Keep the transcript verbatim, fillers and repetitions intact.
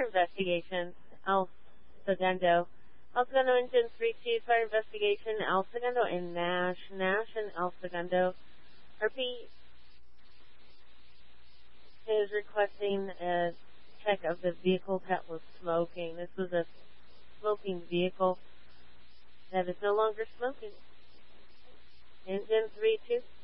investigation. El Segundo. El Segundo Engine three two fire investigation. El Segundo and Nash. Nash and El Segundo. R P is requesting a check of the vehicle that was smoking. This was a smoking vehicle that is no longer smoking. Engine three two.